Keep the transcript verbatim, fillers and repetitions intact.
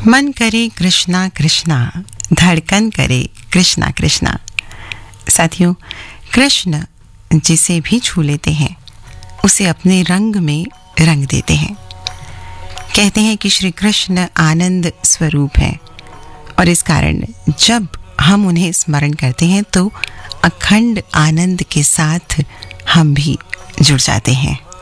मन करे कृष्णा कृष्णा, धड़कन करे कृष्णा कृष्णा। साथियों, कृष्ण जिसे भी छू लेते हैं उसे अपने रंग में रंग देते हैं। कहते हैं कि श्री कृष्ण आनंद स्वरूप हैं और इस कारण जब हम उन्हें स्मरण करते हैं तो अखंड आनंद के साथ हम भी जुड़ जाते हैं।